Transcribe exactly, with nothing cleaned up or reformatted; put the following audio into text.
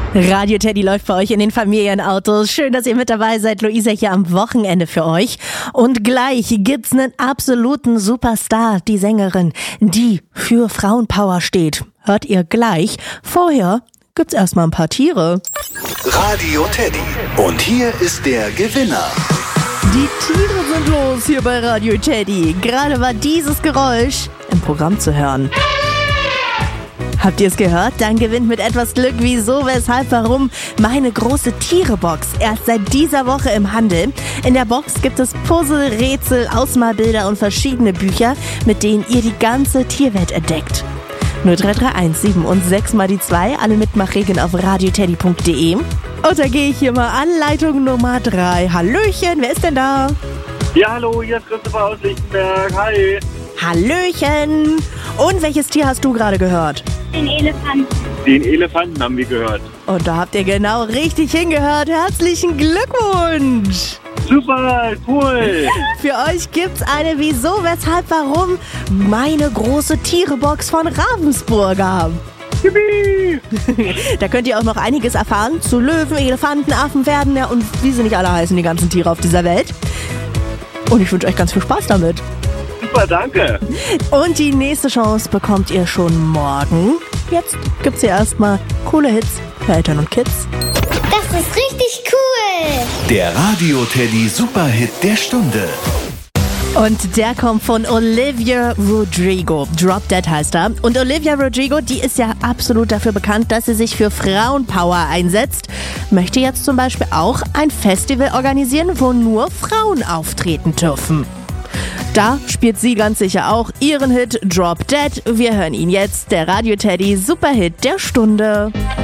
Radio Teddy läuft bei euch in den Familienautos. Schön, dass ihr mit dabei seid. Luisa hier am Wochenende für euch. Und gleich gibt's einen absoluten Superstar, die Sängerin, die für Frauenpower steht. Hört ihr gleich. Vorher gibt's erstmal ein paar Tiere. Radio Teddy. Und hier ist der Gewinner. Die Tiere sind los hier bei Radio Teddy. Gerade war dieses Geräusch im Programm zu hören. Habt ihr es gehört? Dann gewinnt mit etwas Glück wieso, weshalb, warum meine große Tiere-Box. Erst seit dieser Woche im Handel. In der Box gibt es Puzzle, Rätsel, Ausmalbilder und verschiedene Bücher, mit denen ihr die ganze Tierwelt entdeckt. null drei drei eins sieben und sechs mal die zwei, alle Mitmachregeln auf radioteddy punkt de. Und da gehe ich hier mal an Leitung Nummer drei. Hallöchen, wer ist denn da? Ja, hallo, hier ist Christopher aus Lichtenberg. Hi. Hallöchen. Und welches Tier hast du gerade gehört? Den Elefanten. Den Elefanten haben wir gehört. Und da habt ihr genau richtig hingehört. Herzlichen Glückwunsch! Super, cool. Für euch gibt's eine Wieso, Weshalb, Warum meine große Tierebox von Ravensburger. Yippie. Da könnt ihr auch noch einiges erfahren zu Löwen, Elefanten, Affen, Pferden, ja, und wie sie nicht alle heißen, die ganzen Tiere auf dieser Welt. Und ich wünsche euch ganz viel Spaß damit. Super, danke. Und die nächste Chance bekommt ihr schon morgen. Jetzt gibt's hier erstmal coole Hits für Eltern und Kids. Das ist richtig cool. Der Radio Teddy Superhit der Stunde. Und der kommt von Olivia Rodrigo. Drop Dead heißt er. Und Olivia Rodrigo, die ist ja absolut dafür bekannt, dass sie sich für Frauenpower einsetzt. Möchte jetzt zum Beispiel auch ein Festival organisieren, wo nur Frauen auftreten dürfen. Da spielt sie ganz sicher auch ihren Hit Drop Dead. Wir hören ihn jetzt, der Radio Teddy Superhit der Stunde.